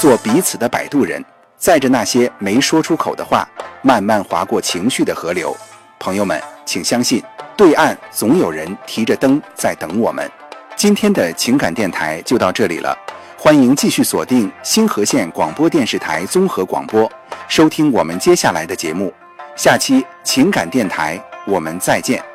做彼此的摆渡人，载着那些没说出口的话，慢慢划过情绪的河流。朋友们，请相信，对岸总有人提着灯在等我们。今天的情感电台就到这里了，欢迎继续锁定新河县广播电视台综合广播，收听我们接下来的节目。下期情感电台我们再见。